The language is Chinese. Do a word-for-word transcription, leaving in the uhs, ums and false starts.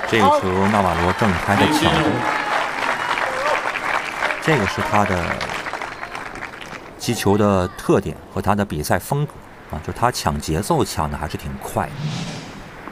这个时候纳瓦罗正开的抢攻，这个是他的击球的特点和他的比赛风格啊，就是他抢节奏抢的还是挺快的。